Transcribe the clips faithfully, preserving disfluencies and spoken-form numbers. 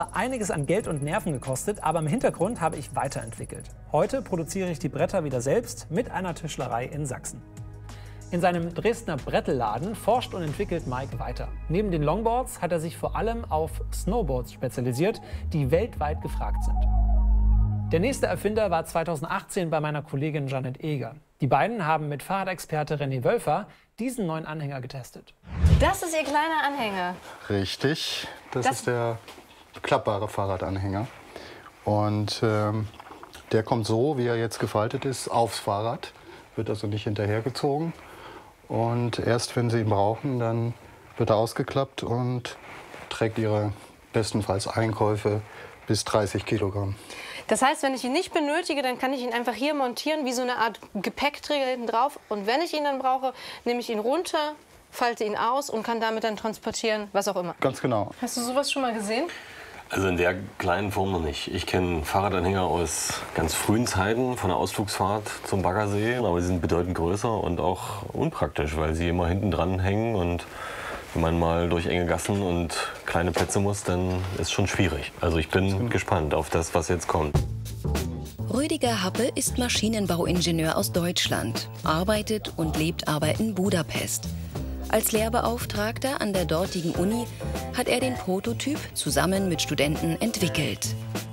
Einiges an Geld und Nerven gekostet, aber im Hintergrund habe ich weiterentwickelt. Heute produziere ich die Bretter wieder selbst mit einer Tischlerei in Sachsen. In seinem Dresdner Brettelladen forscht und entwickelt Mike weiter. Neben den Longboards hat er sich vor allem auf Snowboards spezialisiert, die weltweit gefragt sind. Der nächste Erfinder war zweitausendachtzehn bei meiner Kollegin Janet Eger. Die beiden haben mit Fahrradexperte René Wölfer diesen neuen Anhänger getestet. Das ist Ihr kleiner Anhänger. Richtig, das, Das ist der klappbare Fahrradanhänger. Und ähm, der kommt so, wie er jetzt gefaltet ist, aufs Fahrrad. Wird also nicht hinterhergezogen. Und erst wenn Sie ihn brauchen, dann wird er ausgeklappt und trägt Ihre bestenfalls Einkäufe bis dreißig Kilogramm. Das heißt, wenn ich ihn nicht benötige, dann kann ich ihn einfach hier montieren, wie so eine Art Gepäckträger hinten drauf. Und wenn ich ihn dann brauche, nehme ich ihn runter, falte ihn aus und kann damit dann transportieren, was auch immer. Ganz genau. Hast du sowas schon mal gesehen? Also in der kleinen Form noch nicht. Ich kenne Fahrradanhänger aus ganz frühen Zeiten, von der Ausflugsfahrt zum Baggersee. Aber sie sind bedeutend größer und auch unpraktisch, weil sie immer hinten dran hängen. Und wenn man mal durch enge Gassen und kleine Plätze muss, dann ist es schon schwierig. Also ich bin gespannt auf das, was jetzt kommt. Rüdiger Happe ist Maschinenbauingenieur aus Deutschland, arbeitet und lebt aber in Budapest. Als Lehrbeauftragter an der dortigen Uni hat er den Prototyp zusammen mit Studenten entwickelt.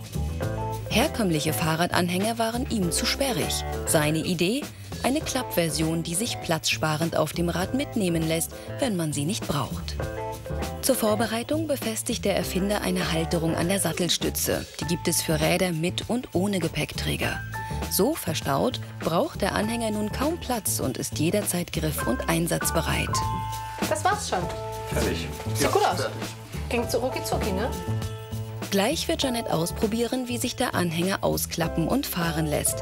Herkömmliche Fahrradanhänger waren ihm zu sperrig. Seine Idee? Eine Klappversion, die sich platzsparend auf dem Rad mitnehmen lässt, wenn man sie nicht braucht. Zur Vorbereitung befestigt der Erfinder eine Halterung an der Sattelstütze. Die gibt es für Räder mit und ohne Gepäckträger. So verstaut braucht der Anhänger nun kaum Platz und ist jederzeit griff- und einsatzbereit. Das war's schon. Fertig. Sieht gut aus. Ging so rucki zucki, ne? Gleich wird Janet ausprobieren, wie sich der Anhänger ausklappen und fahren lässt.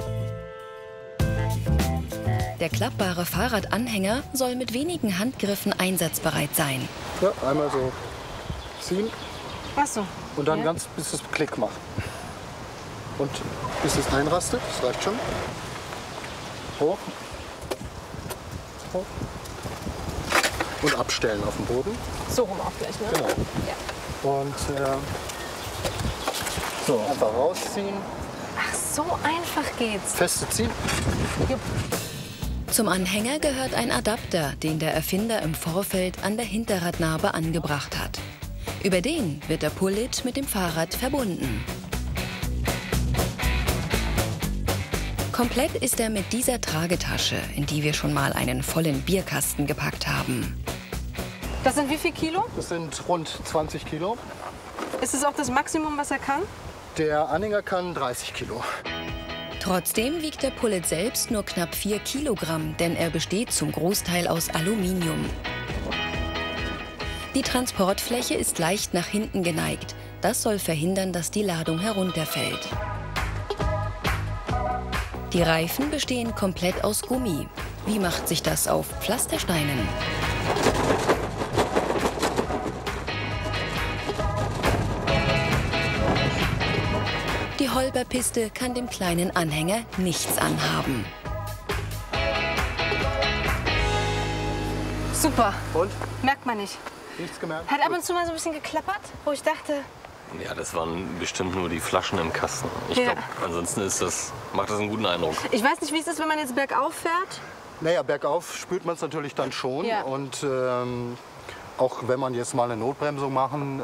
Der klappbare Fahrradanhänger soll mit wenigen Handgriffen einsatzbereit sein. Ja, einmal so ziehen Ach so. und dann Ja. ganz, bis es Klick macht. Und bis es einrastet, das reicht schon. Hoch. Hoch. Und abstellen auf dem Boden. So rum auch gleich, ne? Genau. Ja. Und äh, so, einfach rausziehen, Ach, so einfach geht's. feste ziehen. Jupp. Zum Anhänger gehört ein Adapter, den der Erfinder im Vorfeld an der Hinterradnabe angebracht hat. Über den wird der Pullit mit dem Fahrrad verbunden. Komplett ist er mit dieser Tragetasche, in die wir schon mal einen vollen Bierkasten gepackt haben. Das sind wie viel Kilo? Das sind rund zwanzig Kilo. Ist es auch das Maximum, was er kann? Der Anhänger kann dreißig Kilo. Trotzdem wiegt der Pullit selbst nur knapp vier Kilogramm, denn er besteht zum Großteil aus Aluminium. Die Transportfläche ist leicht nach hinten geneigt. Das soll verhindern, dass die Ladung herunterfällt. Die Reifen bestehen komplett aus Gummi. Wie macht sich das auf Pflastersteinen? Die Holperpiste kann dem kleinen Anhänger nichts anhaben. Super. Und? Merkt man nicht. Nichts gemerkt? Hat ab und zu mal so ein bisschen geklappert, wo ich dachte, Ja, das waren bestimmt nur die Flaschen im Kasten. Ich Ja. glaube, ansonsten ist das, macht das einen guten Eindruck. ich weiß nicht, wie es ist, wenn man jetzt bergauf fährt. Naja, bergauf spürt man es natürlich dann schon. Ja. Und ähm, auch wenn man jetzt mal eine Notbremsung machen